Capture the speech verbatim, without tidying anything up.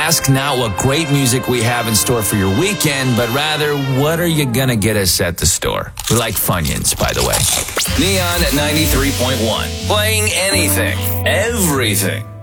ask not what great music we have in store for your weekend, but rather, what are you gonna get us at the store? We like Funyuns, by the way. Neon at ninety-three point one. Playing anything, everything.